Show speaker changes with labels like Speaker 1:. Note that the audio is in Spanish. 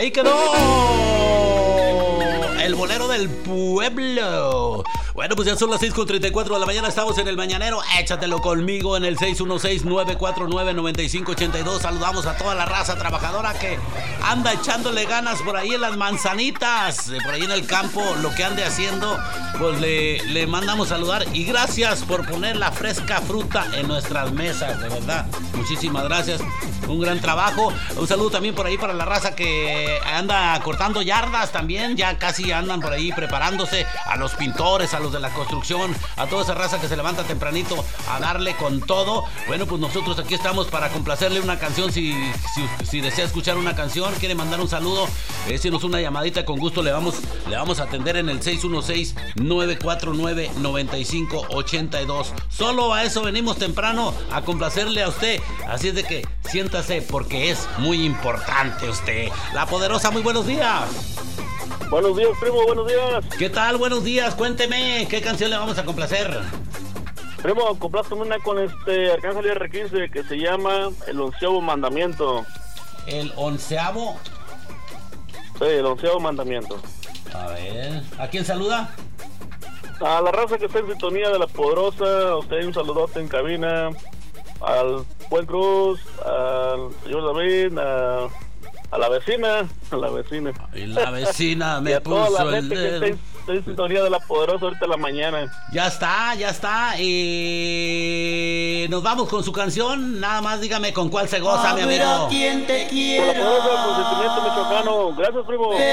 Speaker 1: Ahí quedó el bolero del pueblo. Bueno, pues ya son las 6:34 de la mañana. Estamos en el Mañanero. Échatelo conmigo en el 616-949-9582. Saludamos a toda la raza trabajadora que anda echándole ganas por ahí en las manzanitas, por ahí en el campo, lo que ande haciendo. Pues le mandamos saludar y gracias por poner la fresca fruta en nuestras mesas, de verdad. Muchísimas gracias. Un gran trabajo. Un saludo también por ahí para la raza que anda cortando yardas también. Ya casi andan por ahí preparándose. A los pintores, a los de la construcción, a toda esa raza que se levanta tempranito a darle con todo. Bueno, pues nosotros aquí estamos para complacerle una canción. Si desea escuchar una canción, quiere mandar un saludo, échenos una llamadita, con gusto le vamos a atender en el 616-949-9582. Solo a eso venimos temprano, a complacerle a usted. Así es de que siéntase porque es muy importante usted. La Poderosa, muy buenos días.
Speaker 2: Buenos días, primo, buenos días.
Speaker 1: ¿Qué tal? Buenos días, cuénteme, ¿qué canción le vamos a complacer?
Speaker 2: Primo, complázcame una con Arcángel R15 que se llama El Onceavo Mandamiento.
Speaker 1: ¿El onceavo?
Speaker 2: Sí, El Onceavo Mandamiento.
Speaker 1: A ver, ¿a quién saluda?
Speaker 2: A la raza que está en sintonía de La Poderosa, a usted un saludote en cabina, al Buen Cruz, al señor David, a la vecina.
Speaker 1: Y la vecina me
Speaker 2: y a
Speaker 1: puso
Speaker 2: toda la
Speaker 1: el
Speaker 2: gente que
Speaker 1: dedo.
Speaker 2: está en sintonía de La Poderosa ahorita en la mañana.
Speaker 1: Ya está. Nos vamos con su canción. Nada más dígame con cuál se goza, mi amigo.
Speaker 3: ¿Quién te
Speaker 2: Con La
Speaker 3: quiera?
Speaker 2: Poderosa, con sentimiento michoacano. Gracias, primo.